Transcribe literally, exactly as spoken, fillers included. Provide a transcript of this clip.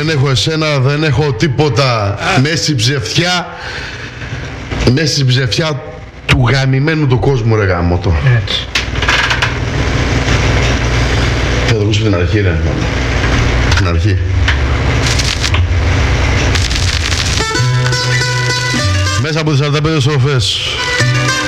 έχω εσένα, δεν έχω τίποτα. Μέση ψευτιά. Μέση ψευτιά του γαμημένου του κόσμου, ρε γαμώτο. Έτσι. Θα το ακούσω την αρχή, ρε. Την αρχή. Μέσα από τις σαράντα πέντε στροφές.